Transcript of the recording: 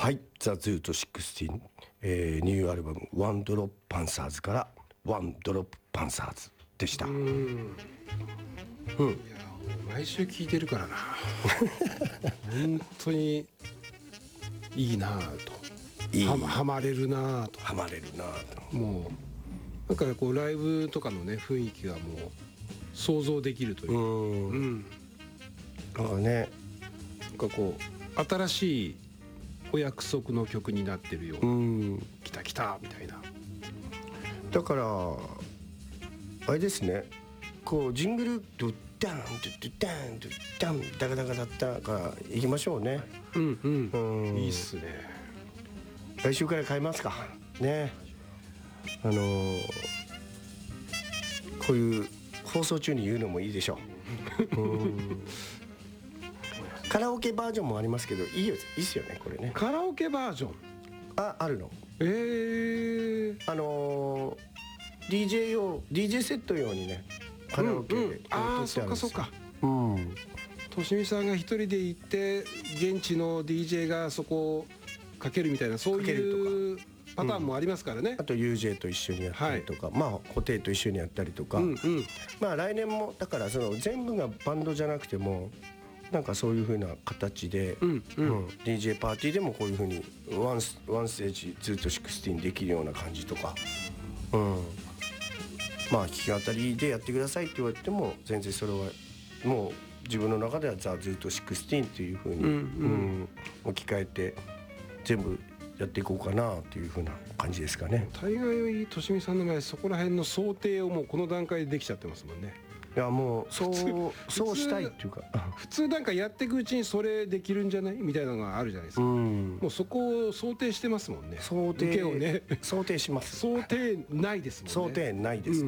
はい、ザ・ズート16、ニューアルバムワンドロップパンサーズからワンドロップパンサーズでした。 いやもう毎週聴いてるからな本当にいいなぁと、はまれるなぁと、 ハマれるなと、 もうなんかこうライブとかのね雰囲気がもう想像できるというか、 だからね、 なんかこう新しいお約束の曲になってるような、来た来たみたいな。 だからあれですね、こうジングルドゥッダンドゥッダンドゥッダンダカダカダッダからいきましょうね。 いいっすね。 来週から変えますかね。こういう放送中に言うのもいいでしょう。カラオケバージョンもありますけど、いいっすよねこれね。 カラオケバージョンあるの。DJ セット用にね、カラオケでああ、そっかそっか。としみさんが一人で行って現地の DJ がそこをかけるみたいな、そういうパターンもありますからね。 あと UJ と一緒にやったりとか、まあ布袋と一緒にやったりとか、まあ来年もだからその全部がバンドじゃなくてもなんかそういう風な形で、DJ パーティーでもこういう風にワンステージずっと16できるような感じとか、まあ弾き語りでやってくださいって言われても全然それはもう自分の中ではザ・ずっと16っていう風に、置き換えて全部やっていこうかなっていう風な感じですかね。 大概としみさんの場合そこら辺の想定をもうこの段階でできちゃってますもんね。 いやもうそうしたいっていうか、 普通なんかやっていくうちにそれできるんじゃないみたいなのがあるじゃないですか。もうそこを想定してますもんね。受けをね想定します。 想定ないですもんね。 想定ないです。